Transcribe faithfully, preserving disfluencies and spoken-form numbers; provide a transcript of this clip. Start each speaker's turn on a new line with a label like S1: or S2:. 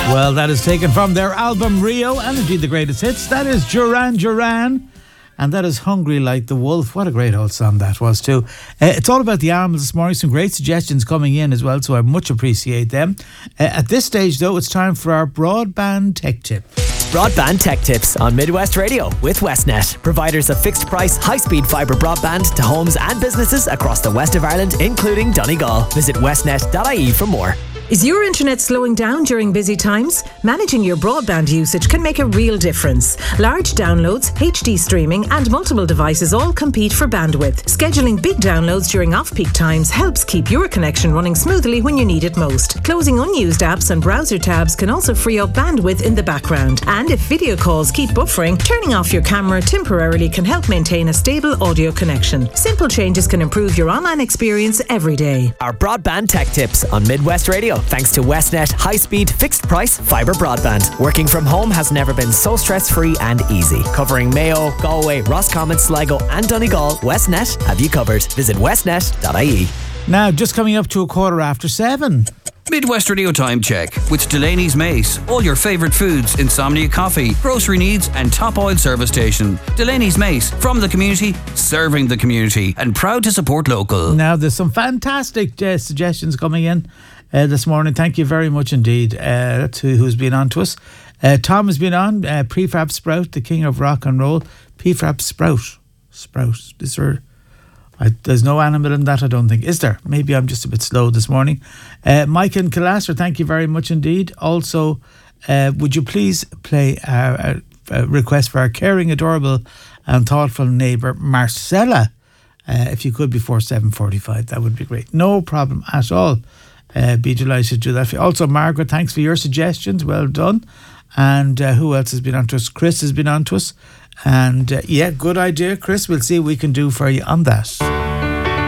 S1: Well, that is taken from their album Rio, and indeed the greatest hits. That is Duran Duran, and that is Hungry Like the Wolf. What a great old song that was too. Uh, it's all about the animals this morning. Some great suggestions coming in as well, so I much appreciate them. Uh, at this stage though, it's time for our broadband tech tip.
S2: Broadband Tech Tips on Midwest Radio with Westnet, providers of fixed price, high speed fibre broadband to homes and businesses across the west of Ireland, including Donegal. Visit westnet dot I E for more.
S3: Is your internet slowing down during busy times? Managing your broadband usage can make a real difference. Large downloads, H D streaming and multiple devices all compete for bandwidth. Scheduling big downloads during off-peak times helps keep your connection running smoothly when you need it most. Closing unused apps and browser tabs can also free up bandwidth in the background. And if video calls keep buffering, turning off your camera temporarily can help maintain a stable audio connection. Simple changes can improve your online experience every day.
S2: Our Broadband Tech Tips on Midwest Radio, thanks to Westnet high-speed, fixed-price fibre broadband. Working from home has never been so stress-free and easy. Covering Mayo, Galway, Roscommon, Sligo and Donegal, Westnet have you covered. Visit westnet dot I E.
S1: Now, just coming up to a quarter after seven.
S4: Midwest Radio Time Check with Delaney's Mace. All your favourite foods, insomnia coffee, grocery needs and top oil service station. Delaney's Mace, from the community, serving the community, and proud to support local.
S1: Now, there's some fantastic uh, suggestions coming in uh, this morning. Thank you very much indeed. Uh, that's who, who's been on to us. Uh, Tom has been on. Uh, Prefab Sprout, the king of rock and roll. Prefab Sprout. Sprout. Is there... I, there's no animal in that, I don't think. Is there? Maybe I'm just a bit slow this morning. Uh, Mike and Killaster, thank you very much indeed. Also, uh, would you please play a, a, a request for our caring, adorable and thoughtful neighbour, Marcella, uh, if you could, before seven forty-five. That would be great. No problem at all. Uh, be delighted to do that. Also, Margaret, thanks for your suggestions. Well done. And uh, who else has been on to us? Chris has been on to us. And uh, yeah, good idea, Chris. We'll see what we can do for you on that.